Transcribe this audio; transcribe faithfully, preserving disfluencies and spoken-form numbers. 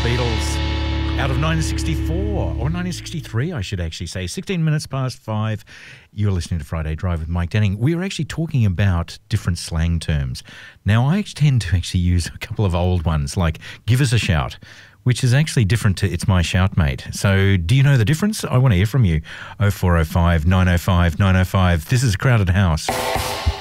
Beatles out of nineteen sixty-four, or nineteen sixty-three, I should actually say. sixteen minutes past five. You're listening to Friday Drive with Mike Denning. We were actually talking about different slang terms. Now, I tend to actually use a couple of old ones, like give us a shout, which is actually different to it's my shout, mate. So do you know the difference? I want to hear from you. oh four oh five, nine oh five, nine oh five. This is Crowded House.